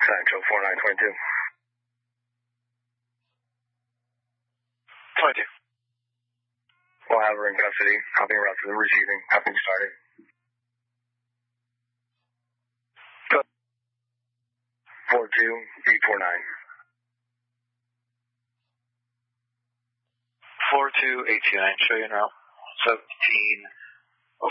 Central 4922. 22. We'll have her in custody. Copy route to the receiving. Having started. Good. 42829. 42829, show you now. 17